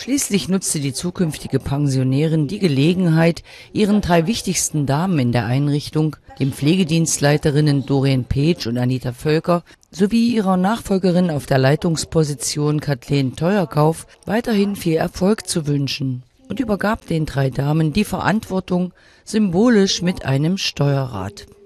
Schließlich nutzte die zukünftige Pensionärin die Gelegenheit, ihren 3 wichtigsten Damen in der Einrichtung, den Pflegedienstleiterinnen Doreen Peetsch und Anita Völker, sowie ihrer Nachfolgerin auf der Leitungsposition Kathleen Teuerkauf weiterhin viel Erfolg zu wünschen und übergab den 3 Damen die Verantwortung, symbolisch mit einem Steuerrad.